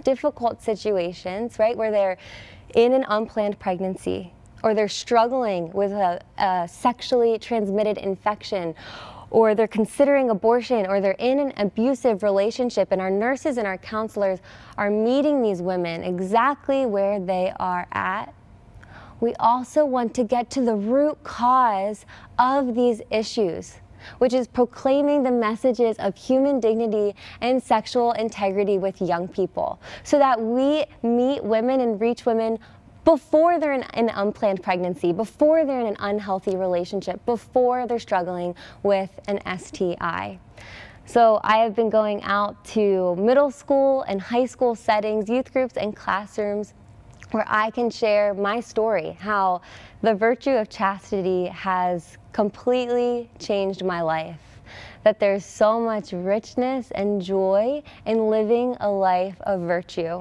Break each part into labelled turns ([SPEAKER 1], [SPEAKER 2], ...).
[SPEAKER 1] difficult situations, right, where they're in an unplanned pregnancy, or they're struggling with a sexually transmitted infection, or they're considering abortion, or they're in an abusive relationship, and our nurses and our counselors are meeting these women exactly where they are at. We also want to get to the root cause of these issues, which is proclaiming the messages of human dignity and sexual integrity with young people, so that we meet women and reach women before they're in an unplanned pregnancy, before they're in an unhealthy relationship, before they're struggling with an STI. So I have been going out to middle school and high school settings, youth groups and classrooms, where I can share my story, how the virtue of chastity has completely changed my life, that there's so much richness and joy in living a life of virtue.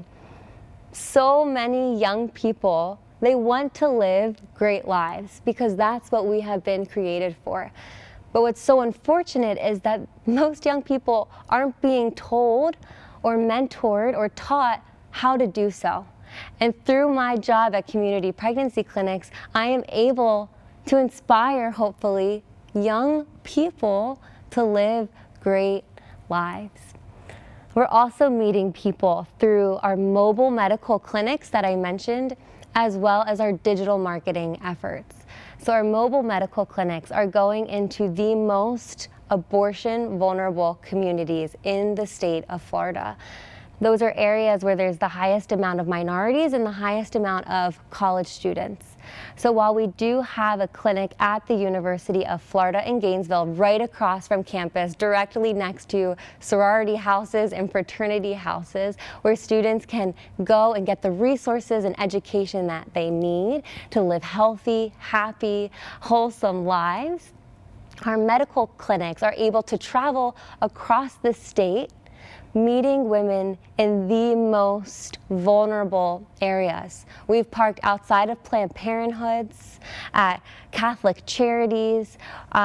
[SPEAKER 1] So many young people, they want to live great lives because that's what we have been created for. But what's so unfortunate is that most young people aren't being told or mentored or taught how to do so. And through my job at community pregnancy clinics, I am able to inspire, hopefully, young people to live great lives. We're also meeting people through our mobile medical clinics that I mentioned, as well as our digital marketing efforts. So our mobile medical clinics are going into the most abortion vulnerable communities in the state of Florida. Those are areas where there's the highest amount of minorities and the highest amount of college students. So while we do have a clinic at the University of Florida in Gainesville, right across from campus, directly next to sorority houses and fraternity houses, where students can go and get the resources and education that they need to live healthy, happy, wholesome lives, our medical clinics are able to travel across the state, meeting women in the most vulnerable areas. We've parked outside of Planned Parenthoods, at Catholic charities,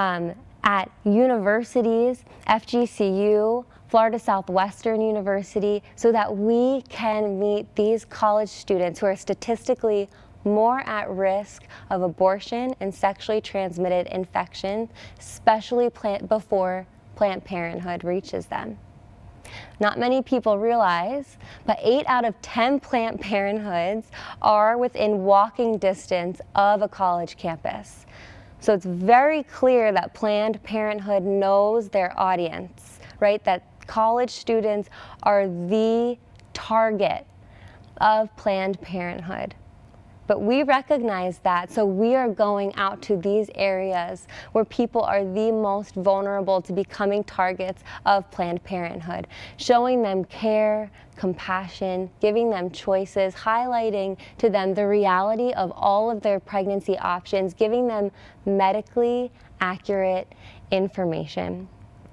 [SPEAKER 1] at universities, FGCU, Florida Southwestern University, so that we can meet these college students who are statistically more at risk of abortion and sexually transmitted infection, especially before Planned Parenthood reaches them. Not many people realize, but 8 out of 10 Planned Parenthoods are within walking distance of a college campus. So it's very clear that Planned Parenthood knows their audience, right? That college students are the target of Planned Parenthood. But we recognize that, so we are going out to these areas where people are the most vulnerable to becoming targets of Planned Parenthood, showing them care, compassion, giving them choices, highlighting to them the reality of all of their pregnancy options, giving them medically accurate information.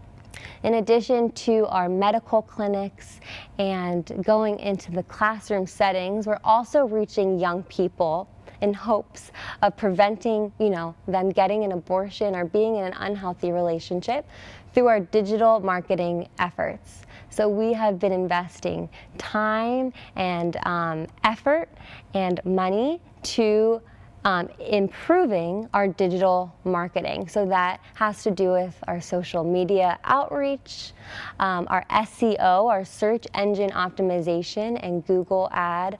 [SPEAKER 1] In addition to our medical clinics and going into the classroom settings, we're also reaching young people in hopes of preventing, them getting an abortion or being in an unhealthy relationship through our digital marketing efforts. So we have been investing time and effort and money to improving our digital marketing. So that has to do with our social media outreach, our SEO, our search engine optimization and Google ad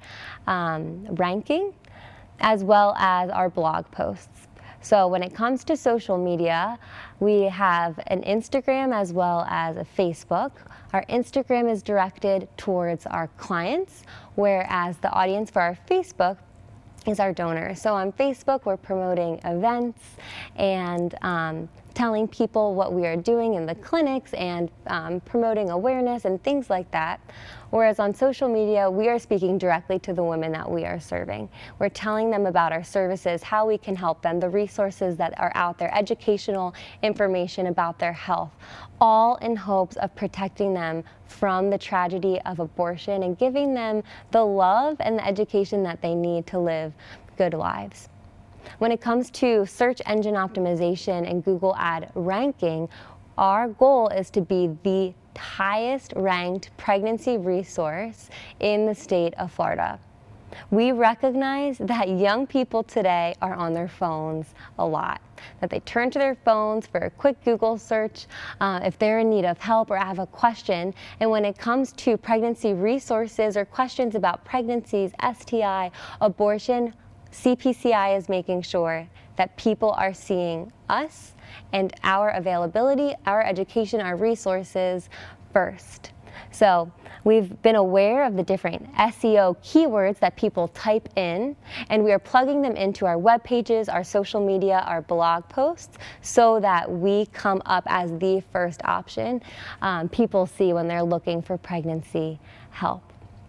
[SPEAKER 1] ranking, as well as our blog posts. So when it comes to social media, we have an Instagram as well as a Facebook. Our Instagram is directed towards our clients, whereas the audience for our Facebook is our donors. So on Facebook, we're promoting events and telling people what we are doing in the clinics and promoting awareness and things like that. Whereas on social media, we are speaking directly to the women that we are serving. We're telling them about our services, how we can help them, the resources that are out there, educational information about their health, all in hopes of protecting them from the tragedy of abortion and giving them the love and the education that they need to live good lives. When it comes to search engine optimization and Google ad ranking, our goal is to be the highest ranked pregnancy resource in the state of Florida. We recognize that young people today are on their phones a lot, that they turn to their phones for a quick Google search if they're in need of help or have a question. And when it comes to pregnancy resources or questions about pregnancies, STI, abortion, CPCI is making sure that people are seeing us and our availability, our education, our resources first. So we've been aware of the different SEO keywords that people type in, and we are plugging them into our web pages, our social media, our blog posts, so that we come up as the first option people see when they're looking for pregnancy help.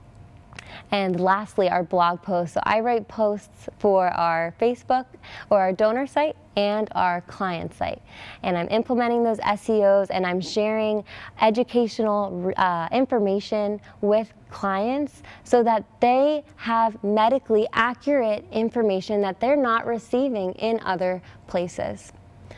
[SPEAKER 1] And lastly, our blog posts. So I write posts for our Facebook or our donor site and our client site. And I'm implementing those SEOs, and I'm sharing educational information with clients so that they have medically accurate information that they're not receiving in other places.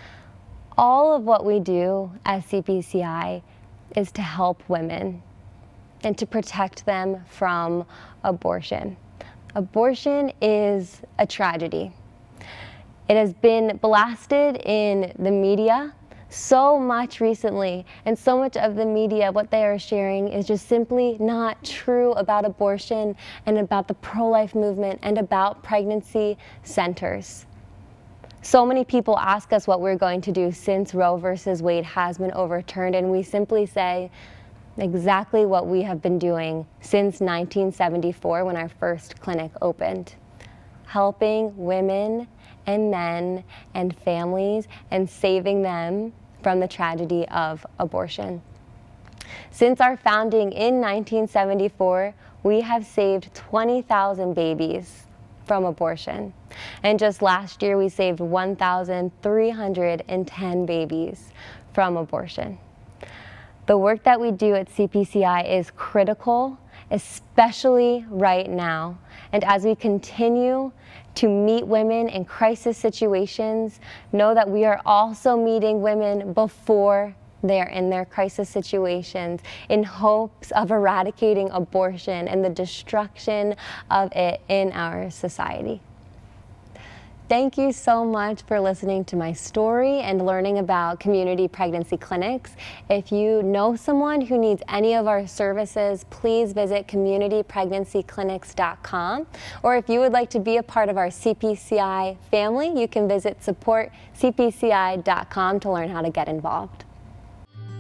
[SPEAKER 1] All of what we do as CPCI is to help women and to protect them from abortion. Abortion is a tragedy. It has been blasted in the media so much recently, and so much of the media, what they are sharing is just simply not true about abortion and about the pro-life movement and about pregnancy centers. So many people ask us what we're going to do since Roe versus Wade has been overturned, and we simply say, exactly what we have been doing since 1974 when our first clinic opened. Helping women and men and families and saving them from the tragedy of abortion. Since our founding in 1974, we have saved 20,000 babies from abortion. And just last year, we saved 1,310 babies from abortion. The work that we do at CPCI is critical, especially right now. And as we continue to meet women in crisis situations, know that we are also meeting women before they're in their crisis situations in hopes of eradicating abortion and the destruction of it in our society. Thank you so much for listening to my story and learning about community pregnancy clinics. If you know someone who needs any of our services, please visit communitypregnancyclinics.com. Or if you would like to be a part of our CPCI family, you can visit supportcpci.com to learn how to get involved.